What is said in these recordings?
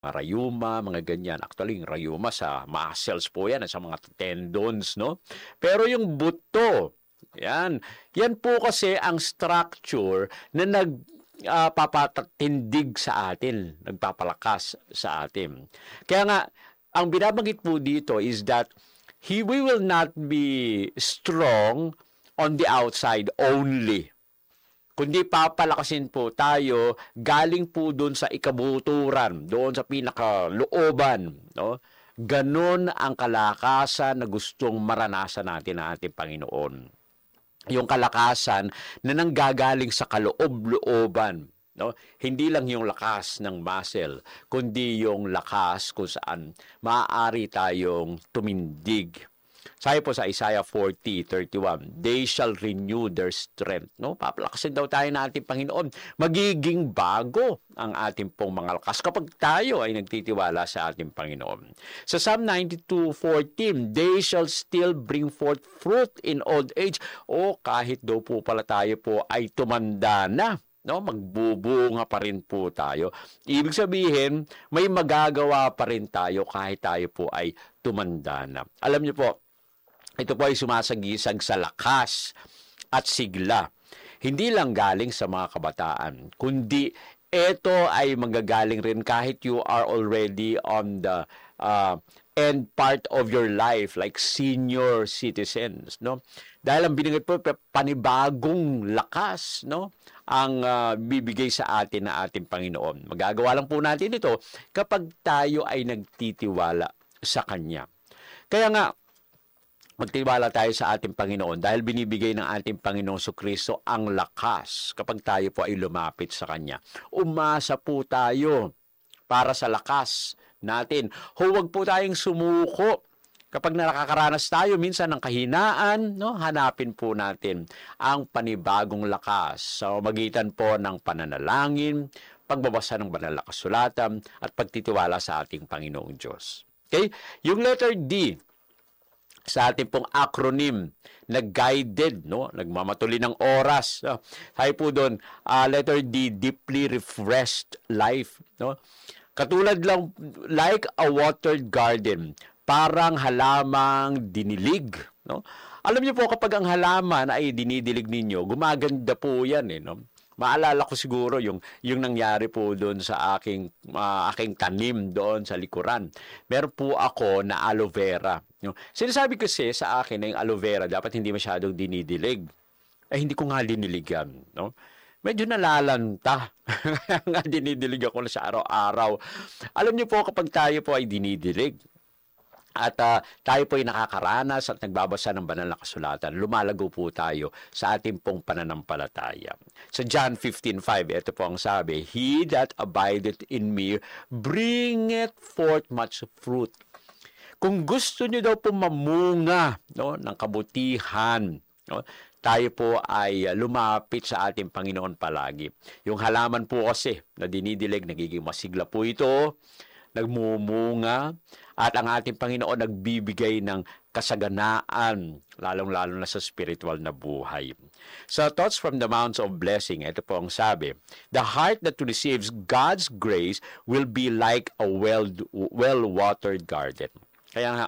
rayuma, mga ganyan. Actually, yung rayuma sa muscles po yan, sa mga tendons, no? Pero yung buto, yan. Yan po kasi ang structure na papatindig sa atin, nagpapalakas sa atin. Kaya nga, ang binabanggit po dito is that we will not be strong on the outside only, kundi papalakasin po tayo galing po doon sa ikabuturan, doon sa pinakalooban, no? Ganon ang kalakasan na gustong maranasan natin ng ating Panginoon. Yung kalakasan na nanggagaling sa kaloob-looban, no? Hindi lang yung lakas ng muscle, kundi yung lakas kung saan maaari tayong tumindig. Sabi po sa Isaiah 40:31, they shall renew their strength. No? Papalakasin daw tayo ng ating Panginoon. Magiging bago ang ating pong mga lakas kapag tayo ay nagtitiwala sa ating Panginoon. Sa Psalm 92:14, they shall still bring forth fruit in old age. O kahit daw po pala tayo po ay tumanda na, no, magbubunga pa rin po tayo. Ibig sabihin, may magagawa pa rin tayo kahit tayo po ay tumanda na. Alam niyo po, ito po ay sumasagisag sa lakas at sigla. Hindi lang galing sa mga kabataan, kundi ito ay manggagaling rin kahit you are already on the end part of your life, like senior citizens, no? Dahil ang binigay po, panibagong lakas, no, ang bibigay sa atin na ating Panginoon. Magagawa lang po natin ito kapag tayo ay nagtitiwala sa Kanya. Kaya nga, magtiwala tayo sa ating Panginoon dahil binibigay ng ating Panginoong Jesucristo ang lakas kapag tayo po ay lumapit sa Kanya. Umasa po tayo para sa lakas natin. Huwag po tayong sumuko. Kapag nakakaranas tayo minsan ng kahinaan, no, hanapin po natin ang panibagong lakas sa magitan po ng pananalangin, pagbabasa ng banal na kasulatan, at pagtitiwala sa ating Panginoong Diyos. Okay? Yung letter D, sa ating pong acronym na guided, no, nagmamatuli ng oras. Sabi po doon, letter D, deeply refreshed life, no? Katulad lang, like a watered garden, parang halamang dinilig, no? Alam niyo po, kapag ang halaman ay dinidilig ninyo, gumaganda po yan, eh, no? Maalala ko siguro yung nangyari po doon sa aking tanim doon sa likuran. Meron po ako na aloe vera. Sinasabi kasi sa akin na yung aloe vera dapat hindi masyadong dinidilig. Hindi ko nga diniligan, no? Medyo nalalanta. Kaya nga dinidilig ako na sa araw-araw. Alam niyo po, kapag tayo po ay dinidilig, at tayo po ay nakakaranas at nagbabasa ng banal na kasulatan, lumalago po tayo sa ating pong pananampalataya. Sa John 15:5, ito po ang sabi, he that abideth in me bringeth forth much fruit. Kung gusto niyo daw po mamunga, no, ng kabutihan, no, tayo po ay lumapit sa ating Panginoon palagi. Yung halaman po kasi na dinidilig, nagiging masigla po ito, nagmumunga, at ang ating Panginoon nagbibigay ng kasaganaan, lalong-lalo na sa spiritual na buhay. Sa Thoughts from the Mounts of Blessing, ito po ang sabi, the heart that receives God's grace will be like a well-watered garden. Kaya nga,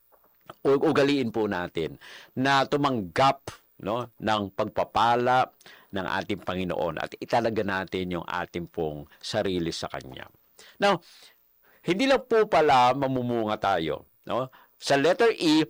ugaliin po natin na tumanggap, no, ng pagpapala ng ating Panginoon at italaga natin yung ating pong sarili sa Kanya. Now, hindi lang po pala mamumunga tayo, no? Sa letter E,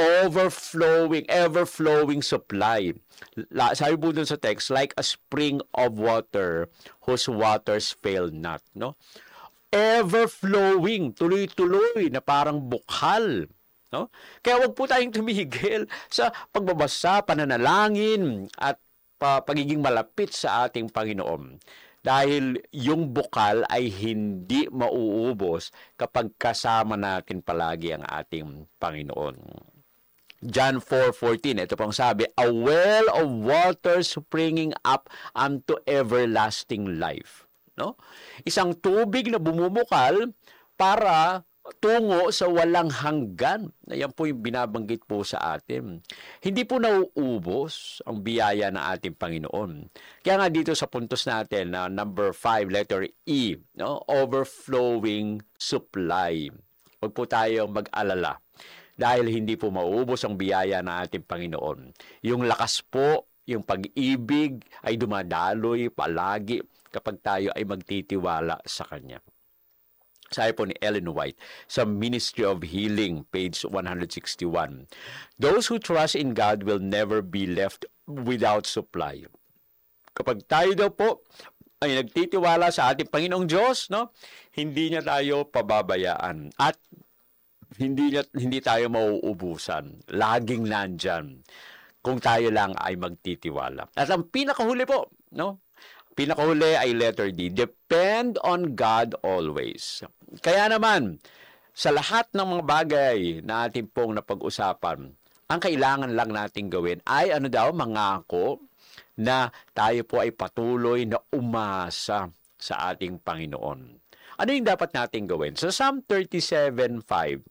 ever-flowing supply. Sabi po dun sa text, like a spring of water whose waters fail not, no? Ever-flowing, tuloy-tuloy na parang bukhal, no? Kaya wag po tayong tumigil sa pagbabasa, pananalangin, at pagiging malapit sa ating Panginoon. Dahil yung bukal ay hindi mauubos kapag kasama natin palagi ang ating Panginoon. John 4:14, ito pong sabi, a well of water springing up unto everlasting life. No? Isang tubig na bumubukal para tungo sa walang hanggan. Yan po yung binabanggit po sa atin. Hindi po nauubos ang biyaya ng ating Panginoon. Kaya nga dito sa puntos natin na number 5, letter E, no? Overflowing supply. Huwag po tayong mag-alala dahil hindi po mauubos ang biyaya ng ating Panginoon. Yung lakas po, yung pag-ibig ay dumadaloy palagi kapag tayo ay magtitiwala sa Kanya. Sabi po ni Ellen White sa Ministry of Healing, page 161. Those who trust in God will never be left without supply. Kapag tayo daw po ay nagtitiwala sa ating Panginoong Diyos, no? Hindi niya tayo pababayaan at hindi tayo mauubusan. Laging nandyan kung tayo lang ay magtitiwala. At ang pinakahuli po, no? Pinakahuli ay letter D. Depend on God always. Kaya naman, sa lahat ng mga bagay na ating pong napag-usapan, ang kailangan lang nating gawin ay mangako na tayo po ay patuloy na umasa sa ating Panginoon. Ano yung dapat nating gawin? Sa Psalm 37:5,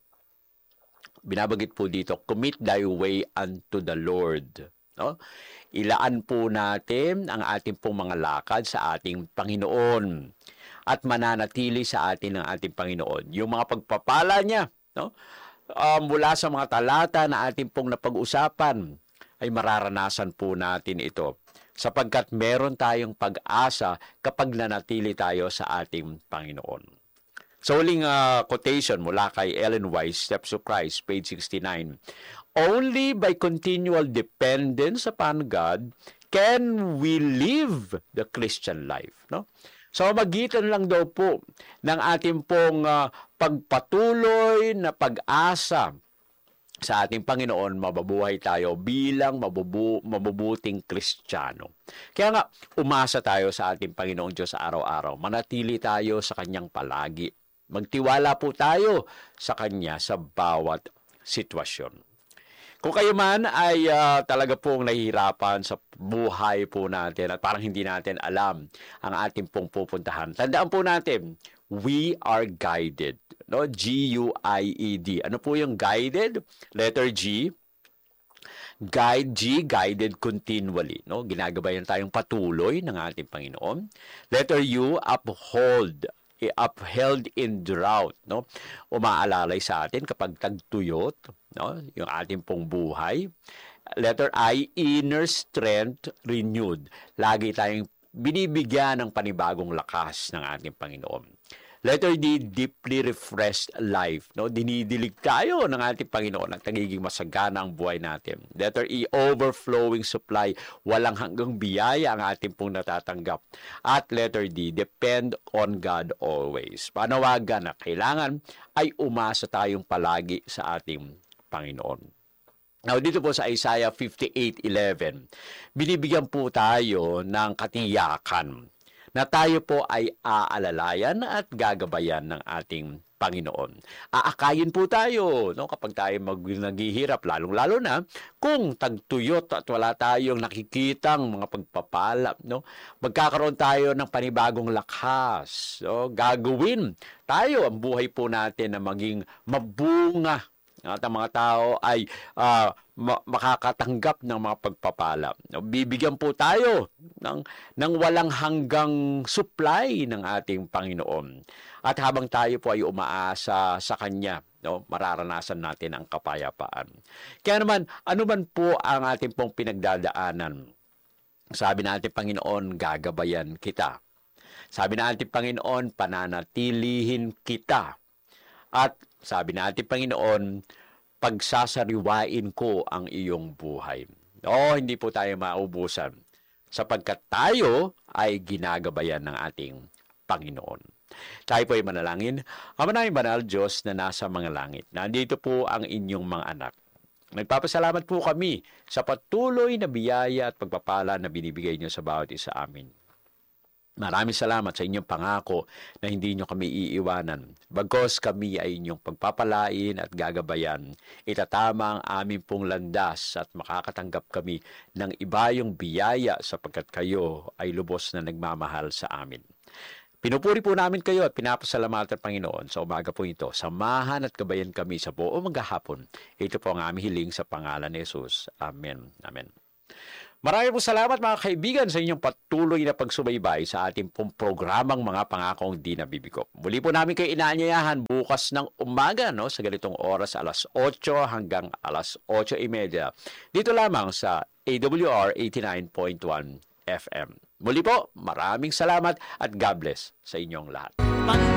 binabanggit po dito, commit thy way unto the Lord. No? Ilaan po natin ang ating pong mga lakad sa ating Panginoon at mananatili sa atin ng ating Panginoon. Yung mga pagpapala niya, no? Mula sa mga talata na ating pong napag-usapan, ay mararanasan po natin ito sapagkat meron tayong pag-asa kapag nanatili tayo sa ating Panginoon. Sa huling quotation mula kay Ellen White, Steps to Christ, page 69, only by continual dependence upon God can we live the Christian life. No? So magitan lang daw po ng ating pong pagpatuloy na pag-asa sa ating Panginoon, mababuhay tayo bilang mabubuting Kristiyano. Kaya nga, umasa tayo sa ating Panginoong Diyos araw-araw. Manatili tayo sa Kanyang palagi. Magtiwala po tayo sa Kanya sa bawat sitwasyon. Kung kayo man ay talaga pong nahihirapan sa buhay po natin at parang hindi natin alam ang ating pong pupuntahan, tandaan po natin, we are guided. No? G-U-I-E-D. Ano po yung guided? Letter G. Guided continually. No? Ginagabayan tayong patuloy ng ating Panginoon. Letter U, upheld in drought, no? Umaalalay sa atin kapag tagtuyot, no? Yung ating pong buhay. Letter I, inner strength renewed. Lagi tayong binibigyan ng panibagong lakas ng ating Panginoon. Letter D, deeply refreshed life, no? Dinidilig tayo ng ating Panginoon at nagiging masagana ang buhay natin. Letter E, overflowing supply, walang hanggang biyaya ang ating pong natatanggap. At letter D, depend on God always. Panawagan na kailangan ay umasa tayong palagi sa ating Panginoon. Now, dito po sa Isaiah 58:11, binibigyan po tayo ng katiyakan na tayo po ay aalalayan at gagabayan ng ating Panginoon. Aakayin po tayo, no, kapag tayo naghihirap, lalong-lalo na kung tagtuyot at wala tayong nakikitang mga pagpapala, no? Magkakaroon tayo ng panibagong lakas, no? Gagawin tayo ang buhay po natin na maging mabunga. At ang mga tao ay makakatanggap ng mga pagpapala. Bibigyan po tayo ng walang hanggang supply ng ating Panginoon. At habang tayo po ay umaasa sa Kanya, no, mararanasan natin ang kapayapaan. Kaya naman, ano man po ang ating pong pinagdadaanan, sabi natin, Panginoon, gagabayan kita. Sabi natin, Panginoon, pananatilihin kita. At sabi natin, Panginoon, pagsasariwain ko ang iyong buhay. Hindi po tayo maubusan sapagkat tayo ay ginagabayan ng ating Panginoon. Tayo po ay manalangin. Ama naming banal Diyos na nasa mga langit, nandito po ang inyong mga anak. Nagpapasalamat po kami sa patuloy na biyaya at pagpapala na binibigay niyo sa bawat isa amin. Maraming salamat sa inyong pangako na hindi nyo kami iiwanan. Bagos kami ay inyong pagpapalain at gagabayan. Itatama ang aming pong landas at makakatanggap kami ng ibayong biyaya sapagkat kayo ay lubos na nagmamahal sa amin. Pinupuri po namin kayo at pinapasalamatan Panginoon sa umaga po ito. Samahan at gabayan kami sa buong maghapon. Ito po ang aming hiling sa pangalan ni Jesus. Amen. Amen. Maraming po salamat mga kaibigan sa inyong patuloy na pagsubaybay sa ating pong programang mga pangakong di nabibigo. Muli po namin kayo inaanyayahan bukas ng umaga sa ganitong oras alas 8 hanggang alas 8:30. Dito lamang sa AWR 89.1 FM. Muli po, maraming salamat at God bless sa inyong lahat.